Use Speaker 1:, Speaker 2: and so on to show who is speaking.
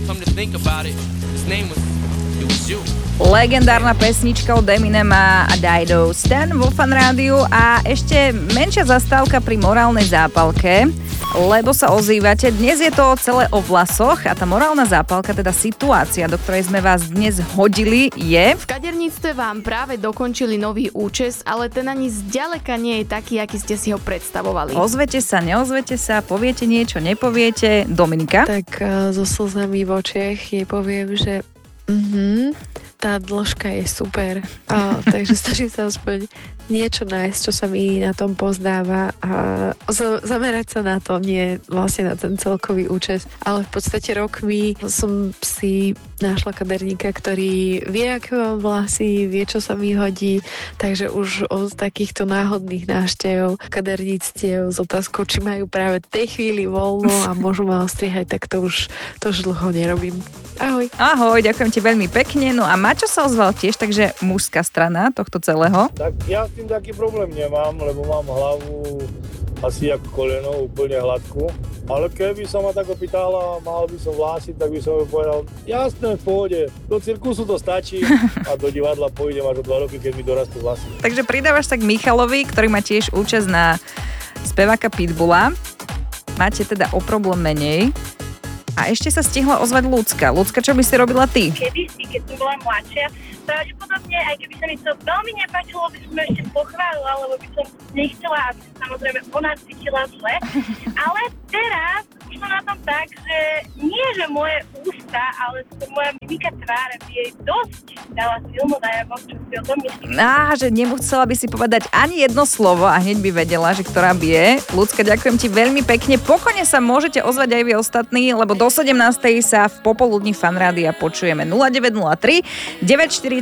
Speaker 1: Legendárna pesnička od Eminema a Dido Stan vo Fan Rádiu a ešte menšia zastávka pri morálnej zápalke, lebo sa ozývate. Dnes je to celé o vlasoch a tá morálna zápalka, teda situácia, do ktorej sme vás dnes hodili, je...
Speaker 2: V kaderníctve vám práve dokončili nový účes, ale ten ani zďaleka nie je taký, aký ste si ho predstavovali.
Speaker 1: Ozvete sa, neozvete sa, poviete niečo, nepoviete. Dominika?
Speaker 3: Tak so slzami v očiach jej poviem, že tá dĺžka je super. Takže snažím sa aspoň niečo nájsť, čo sa mi na tom pozdáva a zamerať sa na to, nie vlastne na ten celkový účes. Ale v podstate rokmi som si našla kaderníka, ktorý vie, aké mám vlasy, vie, čo sa mi hodí, takže už od takýchto náhodných návštev kaderníctiev s otázkou, či majú práve v tej chvíli voľno a môžu ma ostrihať, tak to už dlho nerobím. Ahoj.
Speaker 1: Ahoj, ďakujem ti veľmi pekne. No a Maťo sa ozval tiež, takže mužská strana tohto celého.
Speaker 4: Tak ja s tým taký problém nemám, lebo mám hlavu asi ako koleno, úplne hladkú. Ale keby sa ma tak opýtala, mal by som vlasy, tak by som povedal, jasné, v pohode, do cirkusu to stačí a do divadla pôjdem až o 2 roky, keď mi dorastú vlasy.
Speaker 1: Takže pridávaš sa k Michalovi, ktorý má tiež účasť na speváka Pitbulla. Máte teda o problém menej. A ešte sa stihla ozvať Ľudská. Ľudská, čo by si robila ty?
Speaker 5: Kedysi, keď som bola mladšia, pravdepodobne, aj keby sa mi to veľmi nepáčilo, by som ešte pochválila, lebo by som nechcela, aby sa samozrejme ona cítila zle. Ale teraz už som na tom tak, že nie, že moje ústa, ale moja mimika tváre by jej dosť dala silno najavo, čo si o tom myslím.
Speaker 1: Že nemusela by si povedať ani jedno slovo a hneď by vedela, že ktorá by je. Ľudská, ďakujem ti veľmi pekne. Pokojne sa môžete ozvať aj vy ostatní, lebo do 17. sa v popoludní Fan Rádia počujeme 0903 940